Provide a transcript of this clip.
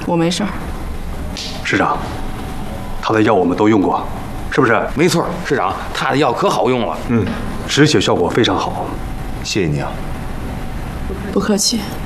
我没事儿。 师长，他的药我们都用过，是不是？ 没错，师长，他的药可好用了。 止血效果非常好。 谢谢你啊。 不客气。